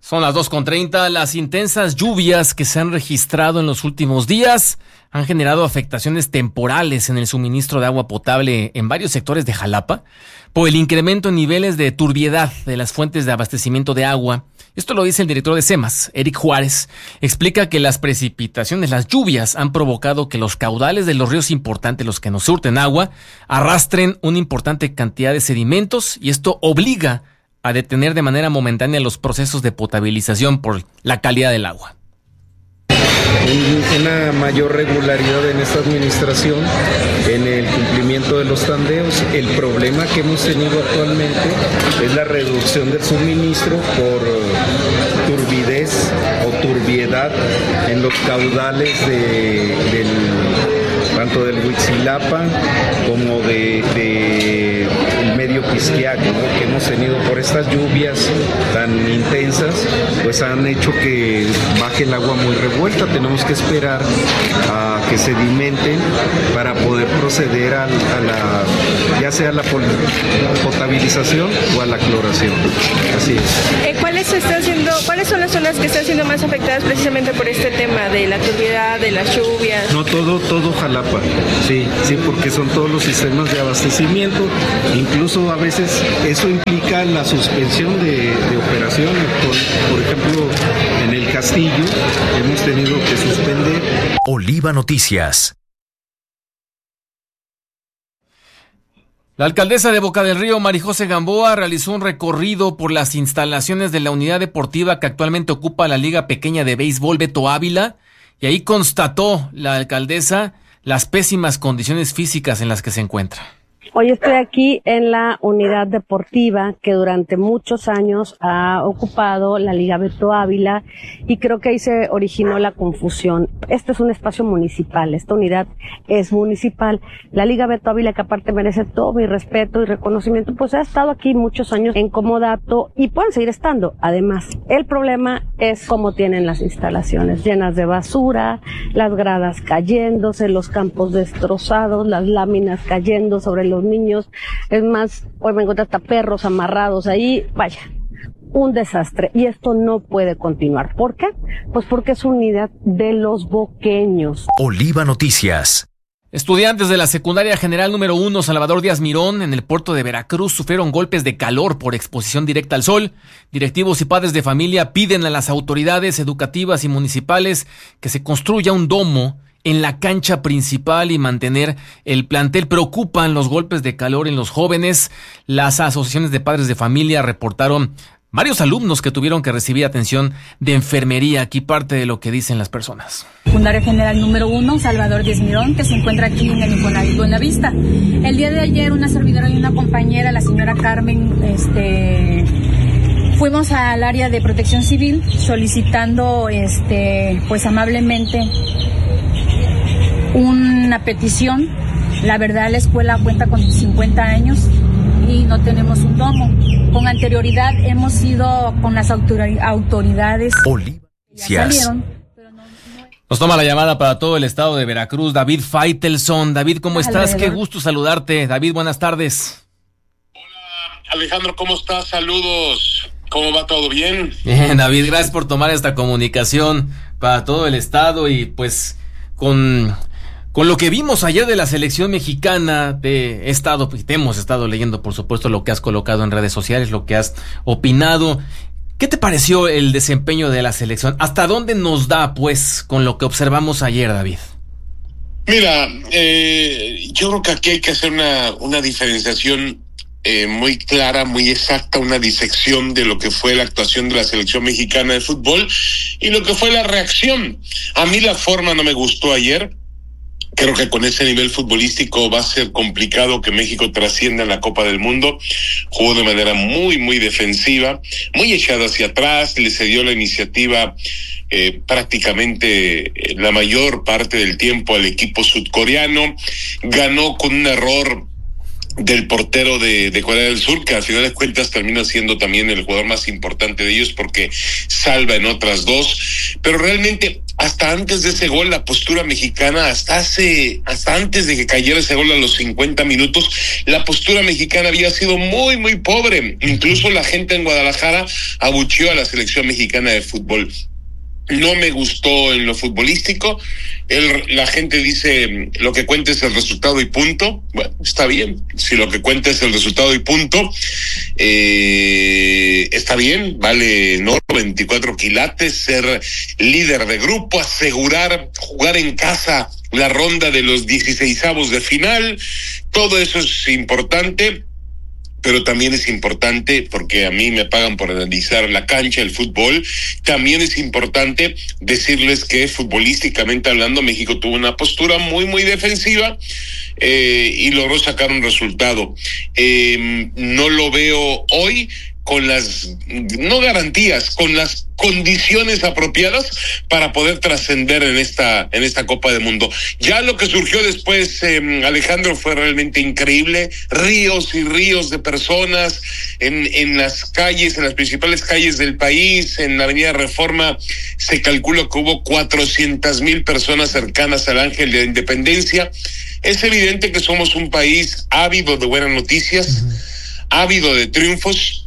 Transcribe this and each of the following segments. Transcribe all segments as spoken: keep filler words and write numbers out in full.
Son las dos con treinta. Las intensas lluvias que se han registrado en los últimos días han generado afectaciones temporales en el suministro de agua potable en varios sectores de Jalapa por el incremento en niveles de turbiedad de las fuentes de abastecimiento de agua. Esto lo dice el director de SEMAS, Eric Juárez. Explica que las precipitaciones, las lluvias, han provocado que los caudales de los ríos importantes, los que nos surten agua, arrastren una importante cantidad de sedimentos, y esto obliga a detener de manera momentánea los procesos de potabilización por la calidad del agua. Una mayor regularidad en esta administración, en el cumplimiento de los tandeos. El problema que hemos tenido actualmente es la reducción del suministro por turbidez o turbiedad en los caudales de, del, tanto del Huitzilapa como de, de el medio Pisquiac, ¿no? Que hemos tenido por estas lluvias tan intensas, pues han hecho que baje el agua muy revuelta. Tenemos que esperar a que sedimenten para poder proceder a, a la, ya sea a la potabilización o a la cloración. Así es. Eh, ¿cuáles están siendo, cuáles son las zonas que están siendo más afectadas precisamente por este tema de la turbiedad, de las lluvias? No, todo, todo Jalapa. Sí, sí, porque son todos los sistemas de abastecimiento. Incluso a veces eso implica la suspensión de, de operaciones. Por, por ejemplo, en el Castillo hemos tenido que suspender. Oliva Noticias. La alcaldesa de Boca del Río, Marijose Gamboa, realizó un recorrido por las instalaciones de la unidad deportiva que actualmente ocupa la Liga Pequeña de Béisbol Beto Ávila, y ahí constató la alcaldesa las pésimas condiciones físicas en las que se encuentra. Hoy estoy aquí en la unidad deportiva que durante muchos años ha ocupado la Liga Beto Ávila, y creo que ahí se originó la confusión. Este es un espacio municipal, esta unidad es municipal. La Liga Beto Ávila, que aparte merece todo mi respeto y reconocimiento, pues ha estado aquí muchos años en comodato y pueden seguir estando. Además, el problema es cómo tienen las instalaciones, llenas de basura, las gradas cayéndose, los campos destrozados, las láminas cayendo sobre los niños. Es más, hoy me encontré hasta perros amarrados ahí. Vaya, un desastre, y esto no puede continuar. ¿Por qué? Pues porque es unidad de los boqueños. Oliva Noticias. Estudiantes de la secundaria general número uno Salvador Díaz Mirón en el puerto de Veracruz sufrieron golpes de calor por exposición directa al sol. Directivos y padres de familia piden a las autoridades educativas y municipales que se construya un domo en la cancha principal y mantener el plantel. Preocupan los golpes de calor en los jóvenes. Las asociaciones de padres de familia reportaron varios alumnos que tuvieron que recibir atención de enfermería. Aquí parte de lo que dicen las personas. Secundaria general número uno, Salvador Díaz Mirón, que se encuentra aquí en el Infonavit Buenavista. El día de ayer una servidora y una compañera, la señora Carmen, este... fuimos al área de protección civil solicitando, este, pues amablemente, una petición. La verdad, la escuela cuenta con cincuenta años y no tenemos un domo. Con anterioridad hemos ido con las autor- autoridades. Oliva. Ya salieron, pero no, no... Nos toma la llamada para todo el estado de Veracruz David Faitelson. David, ¿cómo estás? Alrededor. Qué gusto saludarte. David, buenas tardes. Hola, Alejandro, ¿cómo estás? Saludos. ¿Cómo va? ¿Todo bien? Bien, David, gracias por tomar esta comunicación para todo el estado, y pues con... Con lo que vimos ayer de la selección mexicana, te he estado, te hemos estado leyendo, por supuesto, lo que has colocado en redes sociales, lo que has opinado. ¿Qué te pareció el desempeño de la selección? ¿Hasta dónde nos da, pues, con lo que observamos ayer, David? Mira, eh, yo creo que aquí hay que hacer una, una diferenciación eh, muy clara, muy exacta, una disección de lo que fue la actuación de la selección mexicana de fútbol y lo que fue la reacción. A mí la forma no me gustó ayer. Creo que con ese nivel futbolístico va a ser complicado que México trascienda en la Copa del Mundo. Jugó de manera muy, muy defensiva, muy echada hacia atrás, le cedió la iniciativa eh, prácticamente eh, la mayor parte del tiempo al equipo sudcoreano. Ganó con un error del portero de, de Corea del Sur, que al final de cuentas termina siendo también el jugador más importante de ellos porque salva en otras dos. Pero realmente hasta antes de ese gol, la postura mexicana, hasta hace, hasta antes de que cayera ese gol a los cincuenta minutos, la postura mexicana había sido muy, muy pobre. Incluso la gente en Guadalajara abucheó a la selección mexicana de fútbol. No me gustó en lo futbolístico. El, la gente dice lo que cuenta es el resultado y punto. Bueno, está bien. Si lo que cuenta es el resultado y punto, eh, está bien. Vale, ¿no? veinticuatro quilates, ser líder de grupo, asegurar jugar en casa la ronda de los dieciseisavos de final. Todo eso es importante. Pero también es importante, porque a mí me pagan por analizar la cancha, el fútbol, también es importante decirles que futbolísticamente hablando, México tuvo una postura muy, muy defensiva eh, y logró sacar un resultado. Eh, no lo veo hoy con las, no garantías, con las condiciones apropiadas para poder trascender en esta en esta Copa del Mundo. Ya lo que surgió después, eh, Alejandro, fue realmente increíble. Ríos y ríos de personas en en las calles, en las principales calles del país. En la Avenida Reforma se calcula que hubo cuatrocientas mil personas cercanas al Ángel de la Independencia. Es evidente que somos un país ávido de buenas noticias, uh-huh. ávido de triunfos,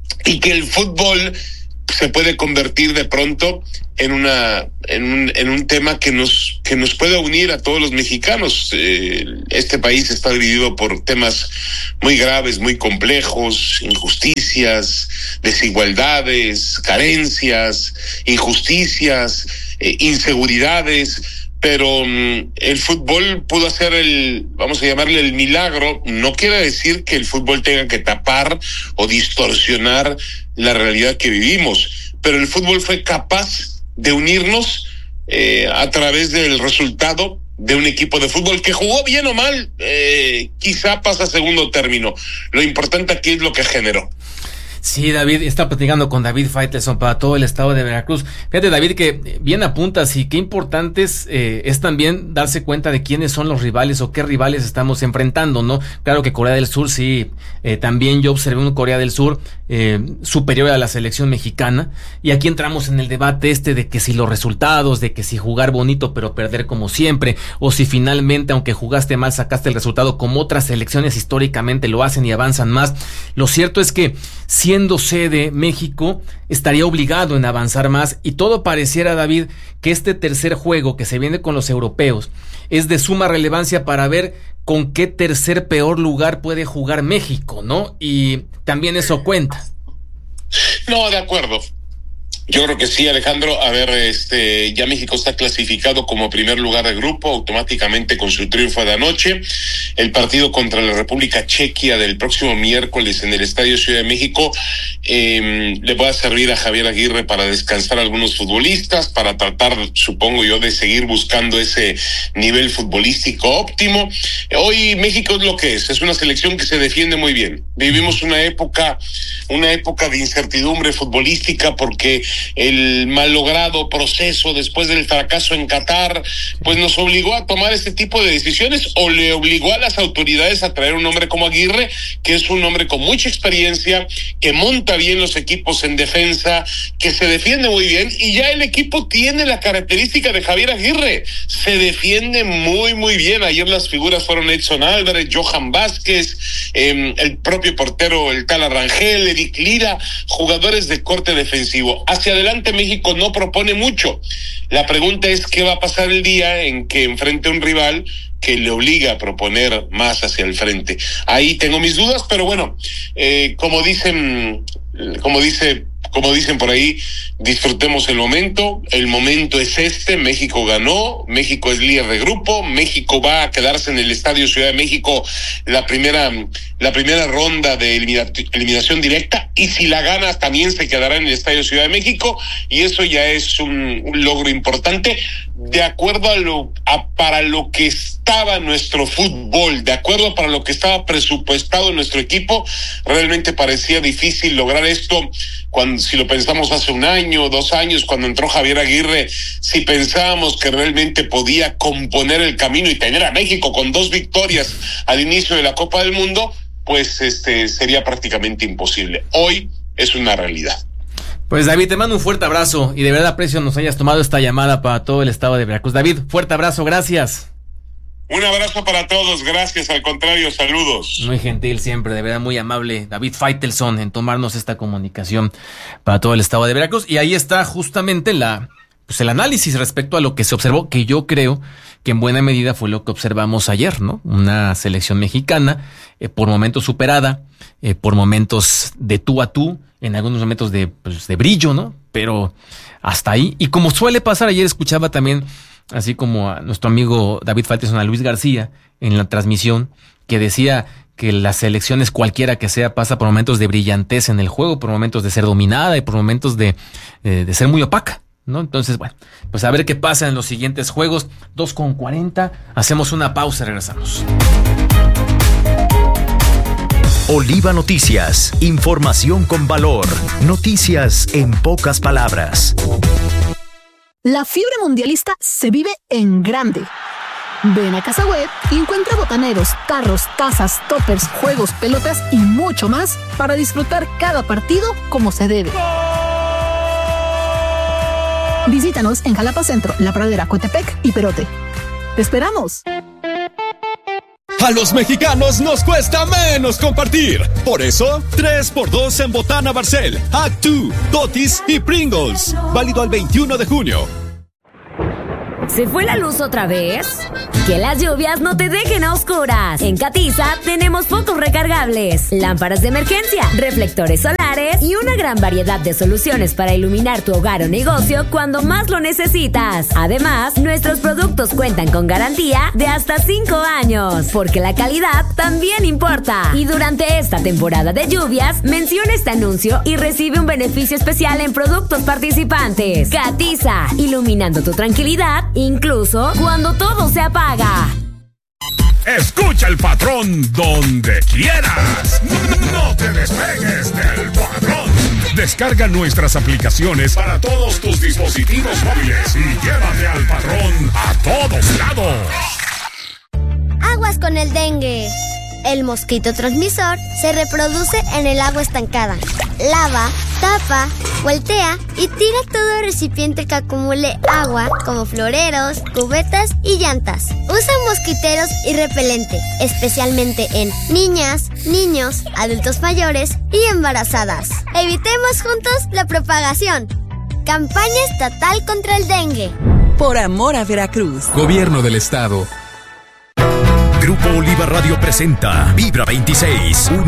y que el fútbol se puede convertir de pronto en una en un en un tema que nos que nos puede unir a todos los mexicanos. Eh, este país está dividido por temas muy graves, muy complejos, injusticias, desigualdades, carencias, injusticias, eh, inseguridades. Pero um, el fútbol pudo hacer el, vamos a llamarle el milagro. No quiere decir que el fútbol tenga que tapar o distorsionar la realidad que vivimos, pero el fútbol fue capaz de unirnos eh, a través del resultado de un equipo de fútbol que jugó bien o mal, eh, quizá pasa a segundo término. Lo importante aquí es lo que generó. Sí, David, está platicando con David Faitelson para todo el estado de Veracruz. Fíjate, David, que bien apuntas y qué importante es, eh, es también darse cuenta de quiénes son los rivales o qué rivales estamos enfrentando, ¿no? Claro que Corea del Sur, sí, eh, también yo observé un Corea del Sur eh, superior a la selección mexicana, y aquí entramos en el debate este de que si los resultados, de que si jugar bonito pero perder como siempre, o si finalmente, aunque jugaste mal, sacaste el resultado como otras selecciones históricamente lo hacen y avanzan más. Lo cierto es que siendo sede México estaría obligado en avanzar más, y todo pareciera, David, que este tercer juego que se viene con los europeos es de suma relevancia para ver con qué tercer peor lugar puede jugar México, ¿no? Y también eso cuenta. No, de acuerdo. Yo creo que sí, Alejandro. A ver, este, ya México está clasificado como primer lugar de grupo automáticamente con su triunfo de anoche. El partido contra la República Chequia del próximo miércoles en el Estadio Ciudad de México eh, le va a servir a Javier Aguirre para descansar a algunos futbolistas, para tratar, supongo yo, de seguir buscando ese nivel futbolístico óptimo. Hoy México es lo que es, es una selección que se defiende muy bien. Vivimos una época, una época de incertidumbre futbolística porque el malogrado proceso después del fracaso en Qatar, pues nos obligó a tomar este tipo de decisiones, o le obligó a las autoridades a traer un hombre como Aguirre, que es un hombre con mucha experiencia, que monta bien los equipos en defensa, que se defiende muy bien, y ya el equipo tiene la característica de Javier Aguirre, se defiende muy muy bien. Ayer las figuras fueron Edson Álvarez, Johan Vázquez, eh, el propio portero, el tal Rangel, Eric Lira, jugadores de corte defensivo. Hacia adelante México no propone mucho. La pregunta es qué va a pasar el día en que enfrente a un rival que le obliga a proponer más hacia el frente. Ahí tengo mis dudas, pero bueno, eh, como dicen, como dice, como dicen por ahí, disfrutemos el momento. El momento es este. México ganó, México es líder de grupo, México va a quedarse en el Estadio Ciudad de México la primera, la primera ronda de elimina- eliminación directa, y si la gana también se quedará en el Estadio Ciudad de México, y eso ya es un, un logro importante de acuerdo a lo a, para lo que estaba nuestro fútbol, de acuerdo para lo que estaba presupuestado en nuestro equipo. Realmente parecía difícil lograr esto cuando, si lo pensamos hace un año, dos años, cuando entró Javier Aguirre, si pensábamos que realmente podía componer el camino y tener a México con dos victorias al inicio de la Copa del Mundo, pues este sería prácticamente imposible. Hoy es una realidad. Pues David, te mando un fuerte abrazo y de verdad aprecio nos hayas tomado esta llamada para todo el estado de Veracruz. David, fuerte abrazo, gracias. Un abrazo para todos, gracias, al contrario, saludos. Muy gentil siempre, de verdad muy amable David Faitelson en tomarnos esta comunicación para todo el estado de Veracruz. Y ahí está justamente la, pues el análisis respecto a lo que se observó, que yo creo que en buena medida fue lo que observamos ayer, ¿no? Una selección mexicana eh, por momentos superada, eh, por momentos de tú a tú, en algunos momentos de, pues, de brillo, ¿no? Pero hasta ahí. Y como suele pasar, ayer escuchaba también, así como a nuestro amigo David Faitelson, a Luis García, en la transmisión, que decía que las selecciones, cualquiera que sea, pasa por momentos de brillantez en el juego, por momentos de ser dominada y por momentos de, eh, de ser muy opaca, ¿no? Entonces, bueno, pues a ver qué pasa en los siguientes juegos. dos con cuarenta, hacemos una pausa y regresamos. Oliva Noticias, información con valor, noticias en pocas palabras. La fiebre mundialista se vive en grande. Ven a Casa Web y encuentra botaneros, tarros, tazas, toppers, juegos, pelotas y mucho más para disfrutar cada partido como se debe. Visítanos en Jalapa Centro, La Pradera, Coatepec y Perote. ¡Te esperamos! A los mexicanos nos cuesta menos compartir. Por eso, tres por dos en Botana Barcel, Actu, Totis y Pringles. Válido al veintiuno de junio. ¿Se fue la luz otra vez? Que las lluvias no te dejen a oscuras. En Catiza tenemos focos recargables, lámparas de emergencia, reflectores solares y una gran variedad de soluciones para iluminar tu hogar o negocio cuando más lo necesitas. Además, nuestros productos cuentan con garantía de hasta cinco años, porque la calidad también importa. Y durante esta temporada de lluvias, menciona este anuncio y recibe un beneficio especial en productos participantes. Catiza, iluminando tu tranquilidad, incluso cuando todo se apaga. Escucha el patrón donde quieras. No te despegues del patrón. Descarga nuestras aplicaciones para todos tus dispositivos móviles y llévate al patrón a todos lados. Aguas con el dengue. El mosquito transmisor se reproduce en el agua estancada. Lava, tapa, voltea y tira todo recipiente que acumule agua, como floreros, cubetas y llantas. Usa mosquiteros y repelente, especialmente en niñas, niños, adultos mayores y embarazadas. Evitemos juntos la propagación. Campaña estatal contra el dengue. Por amor a Veracruz. Gobierno del Estado. Grupo Oliva Radio presenta Vibra veintiséis.